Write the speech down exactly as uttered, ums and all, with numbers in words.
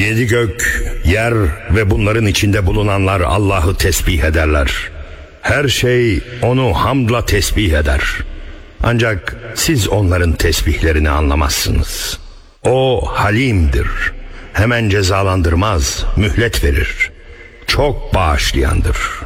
Yedi gök, yer ve bunların içinde bulunanlar Allah'ı tesbih ederler. Her şey onu hamdla tesbih eder. Ancak siz onların tesbihlerini anlamazsınız. O halimdir. Hemen cezalandırmaz, mühlet verir. Çok bağışlayandır.